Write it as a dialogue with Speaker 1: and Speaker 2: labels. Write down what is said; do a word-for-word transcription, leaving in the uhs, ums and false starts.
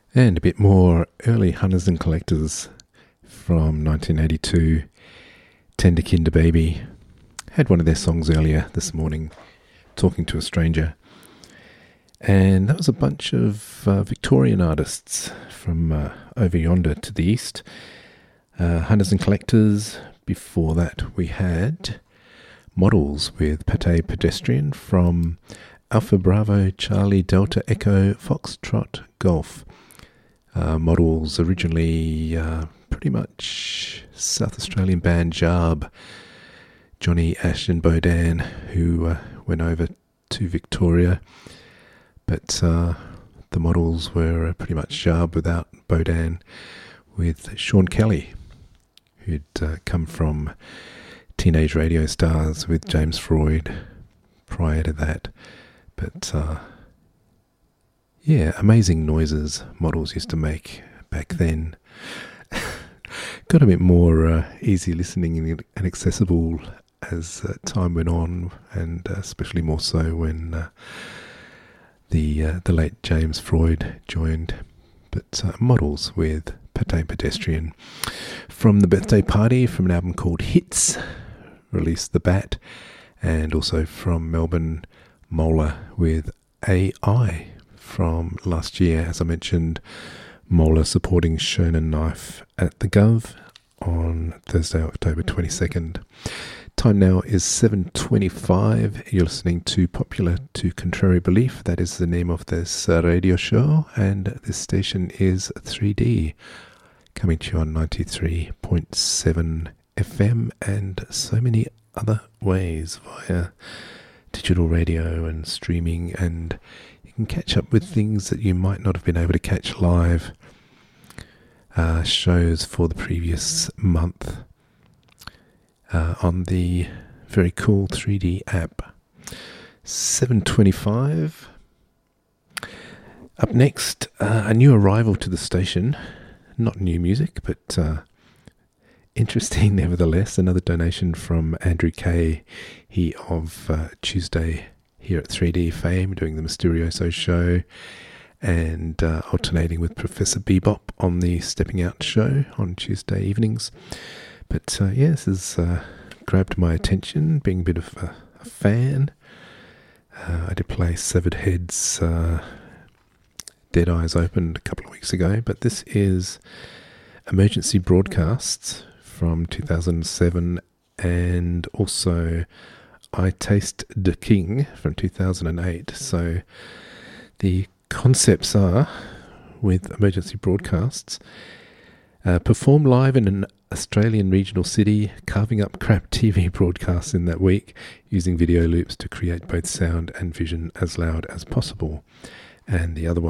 Speaker 1: And a bit more early Hunters and Collectors from nineteen eighty-two, Tender Kinder Baby. Had one of their songs earlier this morning, Talking to a Stranger. And that was a bunch of uh, Victorian artists from uh, over yonder to the east. Uh, Hunters and Collectors. Before that we had Models with Pate Pedestrian from Alpha Bravo Charlie Delta Echo Foxtrot Golf. Uh, Models originally uh, pretty much South Australian band Jarb, Johnny Ash and Bodan, who uh, went over to Victoria, but uh, the Models were uh, pretty much Jarb without Bodan, with Sean Kelly, who'd uh, come from Teenage Radio Stars with James Freud prior to that. But uh, yeah, amazing noises Models used to make back then. Got a bit more uh, easy listening and accessible as uh, time went on, and uh, especially more so when uh, the uh, the late James Freud joined. But uh, Models with Pate Pedestrian from the Birthday Party, from an album called Hits, released The Bat, and also from Melbourne, Mola with A I from last year. As I mentioned, Mola supporting Shonen Knife at the Gov on Thursday, October twenty-second. Time now is seven twenty-five. You're listening to Popular to Contrary Belief. That is the name of this uh, radio show, and this station is three D, coming to you on ninety-three point seven F M and so many other ways via digital radio and streaming, and you can catch up with things that you might not have been able to catch live. Uh, shows for the previous month uh, on the very cool three D app. seven twenty-five. Up next, uh, a new arrival to the station. Not new music, but uh, interesting nevertheless. Another donation from Andrew Kay, he of uh, Tuesday here at three D fame, doing the Mysterioso show, and uh, alternating with Professor Bebop on the Stepping Out show on Tuesday evenings. But uh, yeah, this has uh, grabbed my attention, being a bit of a, a fan. Uh, I did play Severed Heads, uh, Dead Eyes Opened a couple of weeks ago, but this is Emergency Broadcasts from two thousand seven, and also I Taste the King from two thousand eight. So the concepts are, with Emergency Broadcasts, uh, perform live in an Australian regional city, carving up crap T V broadcasts in that week, using video loops to create both sound and vision as loud as possible. And the other one